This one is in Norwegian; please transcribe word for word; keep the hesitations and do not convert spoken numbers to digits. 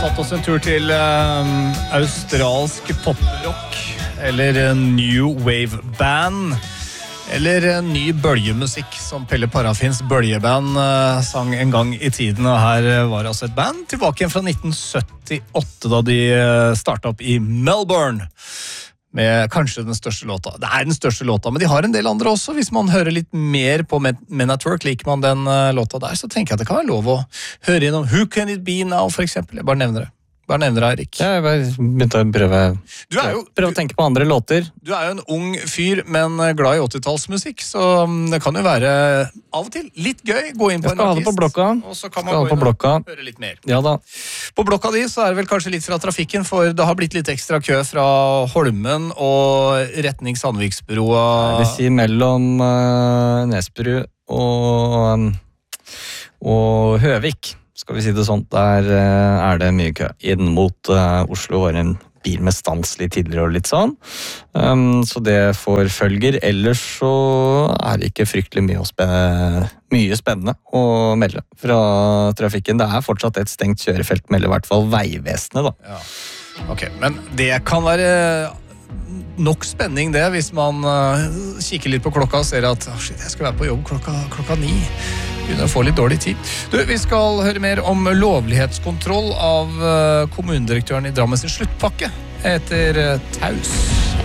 tatt oss en tur til um, australsk poprock, eller new wave band, eller ny bølgemusikk, som Pelle Parafins bølgeband uh, sang en gang i tiden. Og her var altså et band tilbake igjen fra nitten syttiåtte, da de uh, startet opp i Melbourne, med kanskje den største låta. Det er den største låta, men de har en del andre også. Hvis man hører litt mer på Men at Work, liker man den uh, låta der, så tenker jeg at det kan være lov å høre innom Who Can It Be Now, for eksempel. Jeg bare nevner det. Bare nevner det, Erik. Ja, jeg bare begynte å prøve, du er jo, prøve å tenke på andre låter. Du er jo en ung fyr, men glad i åttitallsmusikk, så det kan jo være av og til litt gøy. Gå inn på en artist. Jeg skal ha det på blokka. Og så kan man gå inn og høre litt mer. Ja da. På blokka di så er det vel kanskje litt fra trafikken, for det har blitt litt ekstra kø fra Holmen og retning Sandviksbroa. Det vil si mellom uh, Nesbru og, og Høvik. Skal vi si det sånn, der uh, er det mye kø. Inn mot uh, Oslo var en bil med stans litt tidligere og litt sånn. Um, så det får følger. Ellers så er det ikke fryktelig mye, å spenne, mye spennende å melde fra trafikken. Det er fortsatt et stengt kjørefelt, melder i hvert fall Veivesenet, da. Ja. Ok, men det kan være nok spenning det, hvis man uh, kikker litt på klokka og ser at oh shit, jeg skal være på jobb klokka, klokka ni. Begynner å få litt dårlig tid. Du, vi skal høre mer om lovlighetskontroll av uh, kommunedirektøren i Drammen sin sluttpakke etter uh, Taus.